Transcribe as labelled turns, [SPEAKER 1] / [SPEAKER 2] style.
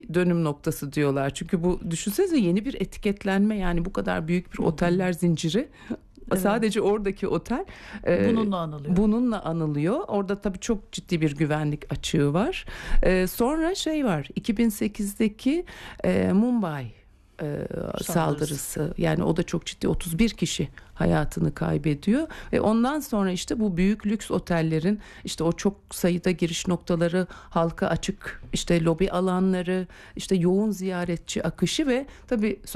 [SPEAKER 1] dönüm noktası diyorlar. Çünkü bu, düşünsenize, yeni bir etiketlenme, yani bu kadar büyük bir oteller zinciri.
[SPEAKER 2] Evet.
[SPEAKER 1] Sadece oradaki otel bununla anılıyor. Orada tabii çok ciddi bir güvenlik açığı var. Sonra var, 2008'deki Mumbai saldırısı. Yani o da çok ciddi, 31 kişi hayatını kaybediyor ve ondan sonra işte bu büyük lüks otellerin işte o çok sayıda giriş noktaları, halka açık işte lobi alanları, işte yoğun ziyaretçi akışı ve tabii